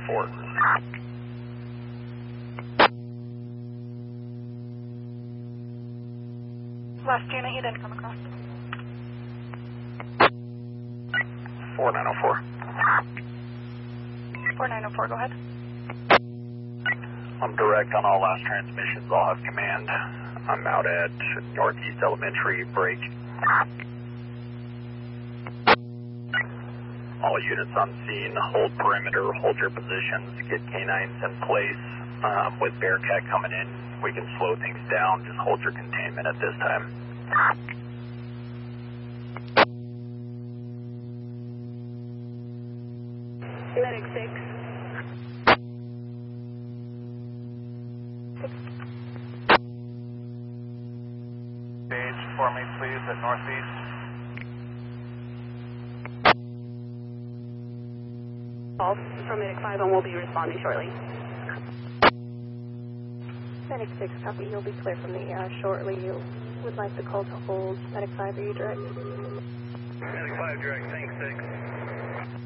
4904. Last unit, you didn't come across. 4904. 4904, go ahead. I'm direct on all last transmissions. I'll have command. I'm out at Northeast Elementary, break. All units on scene, hold perimeter, hold your positions, get K9s in place. With Bearcat coming in, we can slow things down. Just hold your containment at this time. Medic 6. Stage for me, please, at Northeast. Call from Medic 5 and we'll be responding shortly. Medic 6, copy. You'll be clear from the shortly. You would like the call to hold. Medic 5, are you direct? Medic 5 direct, thanks 6.